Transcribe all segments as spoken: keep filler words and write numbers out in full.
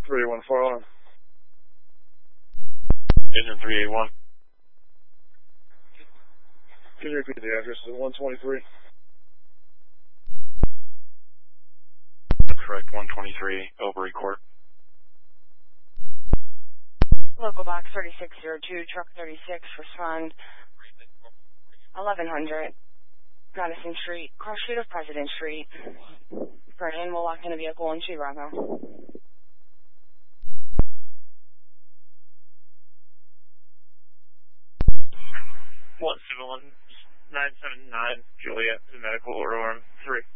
three eight one fire alarm. Engine three eight one. Can you repeat the address? Is it one twenty-three? Correct, one twenty-three, Overy Court. Local box thirty-six oh two, truck thirty-six, respond eleven hundred, Madison Street, cross street of President Street, for an animal locked in a vehicle in G Bravo. one seven one, nine seven nine, Juliet, medical order arm three.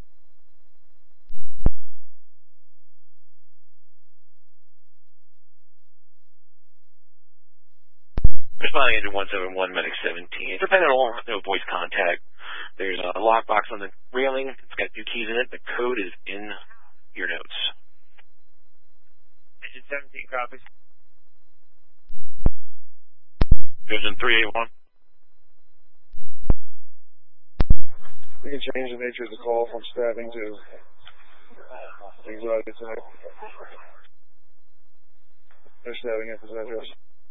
Responding to one seven one, Medic seventeen. Depending on no voice contact, there's a lockbox on the railing. It's got two keys in it. The code is in your notes. Engine seventeen copies. Engine three eight one. We can change the nature of the call from stabbing to anxiety attack. They're stabbing at this address.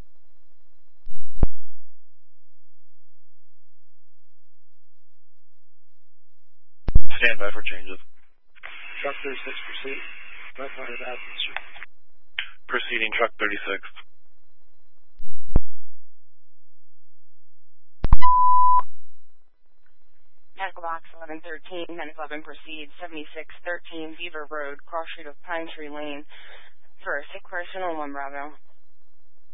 Stand by for changes. Truck thirty-six, proceed. Left side of Madison Street. Proceeding truck thirty-six. Medical box eleven thirteen, ten eleven proceed, seventy-six thirteen Beaver Road, cross street of Pine Tree Lane, for a sick person on one Bravo.